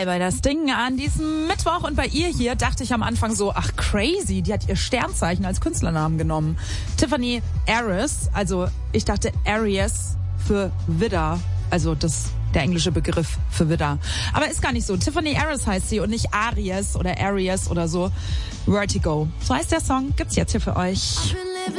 dabei bei das Ding an diesem Mittwoch. Und bei ihr hier dachte ich am Anfang so, ach crazy, die hat ihr Sternzeichen als Künstlernamen genommen. Tiffany Aries, also ich dachte Aries für Widder, also der englische Begriff für Widder. Aber ist gar nicht so. Tiffany Aries heißt sie und nicht Aries oder Aries oder so. Vertigo. So heißt der Song. Gibt's jetzt hier für euch.